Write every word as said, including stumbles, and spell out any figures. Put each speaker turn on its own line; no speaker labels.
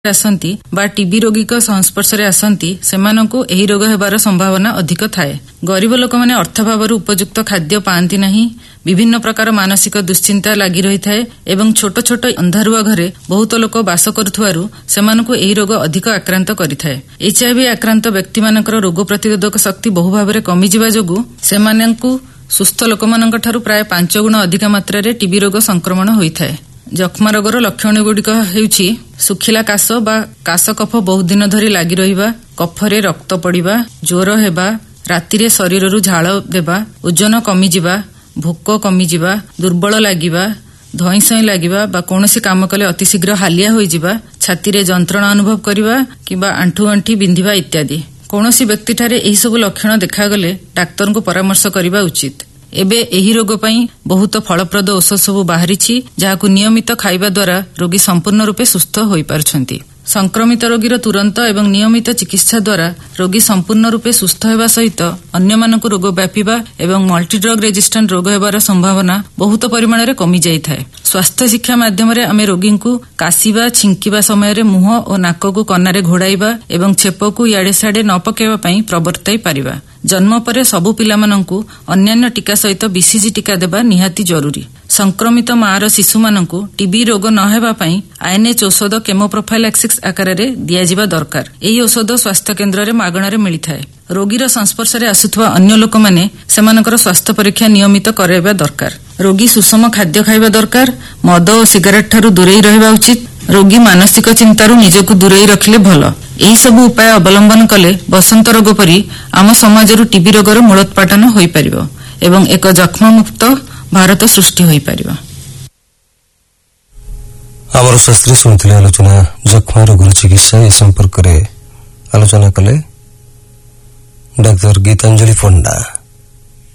आसंती बा टीबी रोगी संस्पर्श रे आसंती सेमानंकु एही रोग हेबार संभावना अधिक थाए। गरीब लोक माने अर्थाभावर उपयुक्त खाद्य पाआंती नहीं, विभिन्न प्रकार मानसिक दुश्चिंता लगी रही थाए एवं छोट छोट अंधारुआ घरे बहुत लोक बास करुथुवारु सेमानंकु एही रोग अधिक आक्रांत करिथाए। एचआईवी आक्रांत व्यक्ति मानकर रोग प्रतिरोधक शक्ति बहु भाबरे कमी जिबा जोगु सेमानंकु सुस्थ लोकमानंक ठारु प्राय पांच गुण अधिक मात्रा रे टीबी रोग संक्रमण होइथाए। जक्ष्मा रोगर लक्षण गुड़िक हेउछि सुखिला काश बा काश कफ बहुत दिन धरी लागि रहिबा, कफरे रक्त पड़िबा, ज्वर हेबा, रातिरे शरीररु झाळ देबा, ओजन कमी जिबा, भोक कमी जिबा, दुर्बल लागिबा, धईसई लागिबा बा कोनोसी काम कले अतिशीघ्र हालिया होई जिबा, छातीरे जंत्रणा अनुभव करिबा किबा आंठु आंठी बिंधिबा इत्यादि। कोनोसी व्यक्ति ठारे एही सब लक्षण देखा गले डाक्टर को परामर्श करिबा उचित। एबे एही रोग पई बहुत फलप्रद औषध सब बाहरिछि जाहाकु नियमित खाइबा द्वारा रोगी संपूर्ण रूपे सुस्थ होई पारुछंती। संक्रमित रोगीर तुरंत एवं नियमित चिकित्सा द्वारा रोगी संपूर्ण रूपे सुस्थ हेबा सहित अन्य मानकु रोग व्यापीबा एवं मल्टी ड्रग रेजिस्टेंट रोग हेबार संभावना बहुत परिमाण रे कमी जाई थाए। स्वास्थ्य शिक्षा माध्यम रे आमे रोगींकु कासिबा छिंकिबा समय रे मुह और नाककु कन्नारे घोड़ाइबा एवं छेपकु याडे साडे न पकेबा पई प्रवर्ताई पारिबा। जन्म परे सबु पिलामानंकु अन्यान्य टीका सहित बीसीजी टीका देबा निहाती जरूरी। संक्रमित मार शिशु मानंकु टीबी रोग न हेबा पई आईएनएच औषध केमोप्रोफाइलैक्सिस आकार रे दियाजिबा दरकार। एही औषध स्वास्थ्य केन्द्र रे मागणा रे मिलिथाए। रोगीर संस्पर्श रे आसुथुवा अन्य लोक माने सेमानकर स्वास्थ्य परीक्षा नियमित कराइबा दरकार। रोगी सुषम खाद्य खाइबा दरकार। मद और सिगारेट ठारू दूरेई रहिबा उचित। रोगी मानसिक चिंतारू निजकु दूरेई रखिले भल। एही सबु उपाय अवलंबन कले बसंत रोग परी आम समाजरू टीबी रोगर मूलोत्पाटन होई परिबो एवं एक जख्म मुक्त भारत सृष्टि होई परिबो।
आमर शास्त्री सुनिथिले आलोचना जख्म रोगर चिकित्सा ए संपर्क रे आलोचना कले डाक्टर गीतांजलि पंडा।